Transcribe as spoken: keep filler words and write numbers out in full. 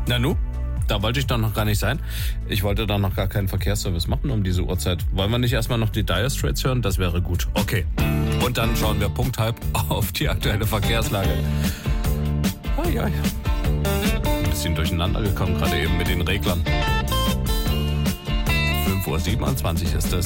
Nanu, da wollte ich doch noch gar nicht sein. Ich wollte da noch gar keinen Verkehrsservice machen um diese Uhrzeit. Wollen wir nicht erstmal noch die Dire Straits hören? Das wäre gut. Okay. Und dann schauen wir Punkt halb auf die aktuelle Verkehrslage. Oh ja, ein bisschen durcheinander gekommen, gerade eben mit den Reglern. fünf Uhr siebenundzwanzig ist es.